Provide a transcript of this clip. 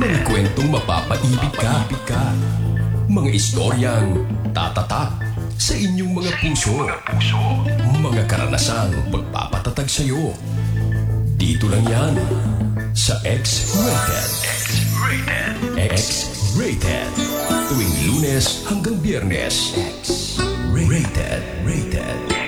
Mga kwentong mapapaibig ka. Mga istoryang tatatak sa inyong mga puso. Mga karanasang pagpapatatag sa'yo. Dito lang yan sa X-Rated. X-Rated. Tuwing Lunes hanggang Biyernes. X-Rated.